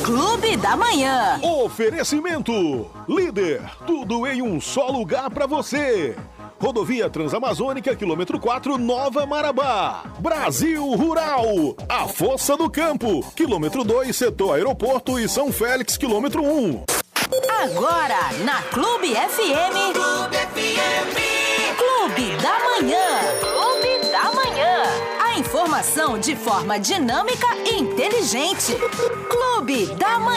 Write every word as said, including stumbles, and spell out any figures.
Clube da Manhã. Oferecimento. Líder, tudo em um só lugar pra você. Rodovia Transamazônica, quilômetro quatro, Nova Marabá. Brasil Rural, a força do campo. Quilômetro dois, setor aeroporto e São Félix, quilômetro um. Agora, na Clube F M. Clube F M. Clube da Manhã. Clube da Manhã. A informação de forma dinâmica e inteligente. Clube da Manhã.